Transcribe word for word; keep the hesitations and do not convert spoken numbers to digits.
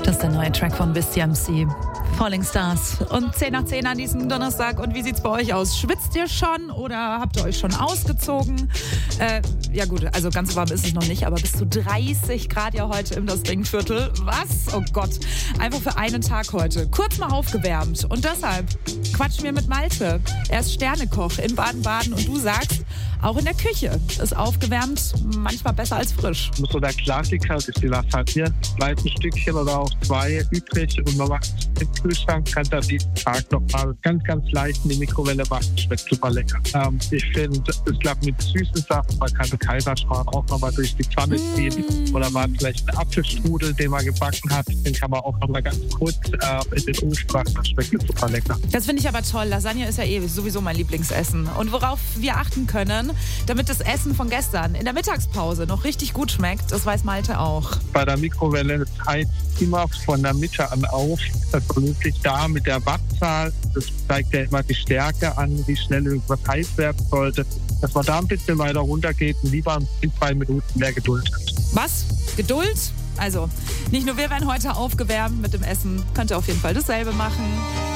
Das ist der neue Track von Bis M C. Falling Stars. Und zehn nach zehn an diesem Donnerstag. Und wie sieht's bei euch aus? Schwitzt ihr schon oder habt ihr euch schon ausgezogen? Äh, ja gut, also ganz warm ist es noch nicht, aber bis zu dreißig Grad ja heute im Das Ringviertel. Was? Oh Gott. Einfach für einen Tag heute. Kurz mal aufgewärmt. Und deshalb quatschen wir mit Malte. Er ist Sternekoch in Baden-Baden und du sagst, auch in der Küche ist aufgewärmt manchmal besser als frisch. So der Klassiker, das ist die Lasagne. Bleibt ein Stückchen oder auch zwei übrig und man macht es im Kühlschrank, kann dann diesen Tag noch mal ganz, ganz leicht in die Mikrowelle machen. Schmeckt super lecker. Ähm, ich finde, es klappt mit süßen Sachen. Man kann den Kaiserschmarrn auch noch mal durch die Pfanne ziehen. Mm. Oder man hat vielleicht einen Apfelstrudel, den man gebacken hat. Den kann man auch noch mal ganz kurz äh, in den Ofen machen. Das schmeckt super lecker. Das finde ich aber toll. Lasagne ist ja eh sowieso mein Lieblingsessen. Und worauf wir achten können, damit das Essen von gestern in der Mittagspause noch richtig gut schmeckt, das weiß Malte auch. Bei der Mikrowelle heizt immer von der Mitte an auf. Das ist wirklich da mit der Wattzahl. Das zeigt ja immer die Stärke an, wie schnell irgendwas heiß werden sollte. Dass man da ein bisschen weiter runtergeht und lieber in zwei Minuten mehr Geduld hat. Was? Geduld? Also, nicht nur wir werden heute aufgewärmt mit dem Essen. Könnt ihr auf jeden Fall dasselbe machen.